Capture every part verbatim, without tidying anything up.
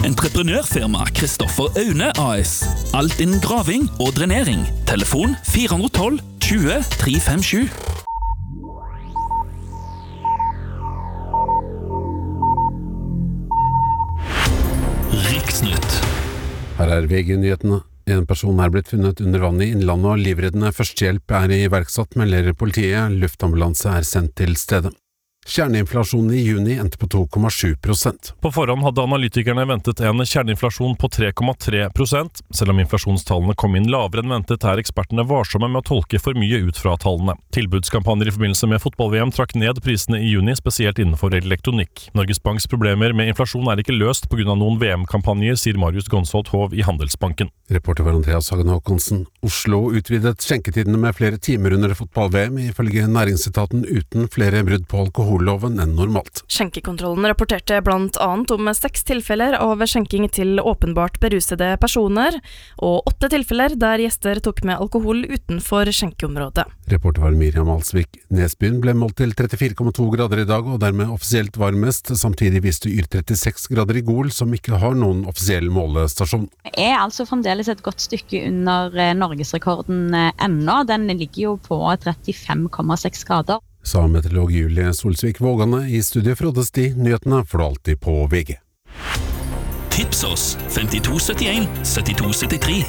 Entreprenørfirma Kristoffer Aune A S. Alt innen graving og drenering. Telefon fire ett to tjue tre fem sju. Riksnytt. Her er V G-nyhetene. En person er blitt funnet under vann i Innlandet, og livreddende førstehjelp er iverksatt, melder politiet. Luftambulanse er sendt til stedet. Kjerneinflasjonen i juni endte på to komma sju prosent. På forhånd hadde analytikerne ventet en kjerneinflasjon på tre komma tre prosent. Selv om inflasjonstallene kom inn lavere enn ventet, er ekspertene varsomme med å tolke for mye ut fra tallene. Tilbudskampanjer i forbindelse med fotball-V M trakk ned prisene i juni, spesielt innenfor elektronikk. Norges Banks problemer med inflasjon er ikke løst på grunn av noen V M-kampanjer, sier Marius Gonsholt Hov i Handelsbanken. Reporter var Andreas Hagen Håkonsen. Oslo utvidet skjenketidene med flere timer under fotball-V M, ifølge næringsetaten uten flere brudd på alkoholloven enn normalt. Skjenkekontrollen rapporterte blant annet om seks tilfeller av skjenking til åpenbart berusede personer, og åtte tilfeller der gjester tok med alkohol utenfor skjenkeområdet. Reporter var Miriam Alsvik. Nesbyen ble målt til trettifire komma to grader i dag, og dermed offisielt varmest. Samtidig viste Yr trettiseks grader i Gol, som ikke har noen offisiell målestasjon. Er altså fremdeles et godt stykke under norgesrekorden ennå. Den ligger jo på trettifem komma seks grader. Sa meteorolog Julie Solsvik Vågane. I studiet frådes de nyhetene får du alltid på V G. Tips oss femtito syttien syttito syttitre.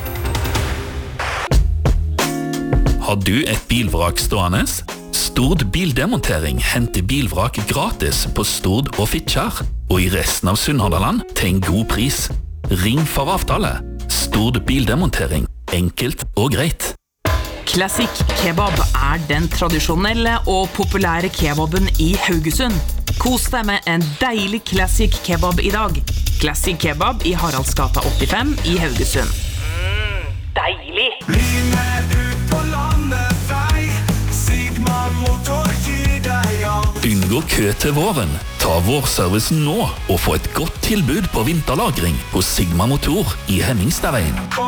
Har du et bilvrak stående? Stord Bildemontering henter bilvrak gratis på Stord og Fitjar, og i resten av Sunnhordland til en god pris. Ring for avtale. Stord Bildemontering. Enkelt og greit. Classic Kebab er den tradisjonelle og populære kebaben i Haugesund. Kos deg med en deilig Classic Kebab i dag. Classic Kebab i Haraldsgata åttifem i Haugesund. Mm, deilig! Unngå kø til våren. Ta vårservicen nå og få et godt tilbud på vinterlagring hos Sigma Motor i Hemmingstadveien.